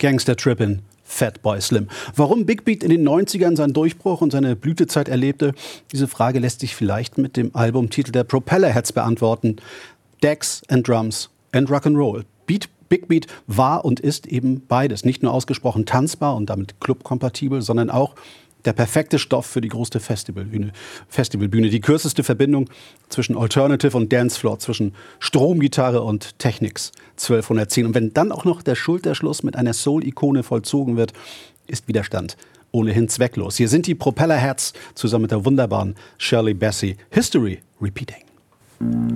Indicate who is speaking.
Speaker 1: Gangster Trippin', Fatboy Slim. Warum Big Beat in den 90ern seinen Durchbruch und seine Blütezeit erlebte, diese Frage lässt sich vielleicht mit dem Albumtitel der Propellerheads beantworten. Decks and Drums and Rock'n'Roll. Big Beat war und ist eben beides. Nicht nur ausgesprochen tanzbar und damit clubkompatibel, sondern auch der perfekte Stoff für die größte Festivalbühne. Die kürzeste Verbindung zwischen Alternative und Dancefloor, zwischen Stromgitarre und Technics 1210. Und wenn dann auch noch der Schulterschluss mit einer Soul-Ikone vollzogen wird, ist Widerstand ohnehin zwecklos. Hier sind die Propellerheads zusammen mit der wunderbaren Shirley Bassey. History Repeating.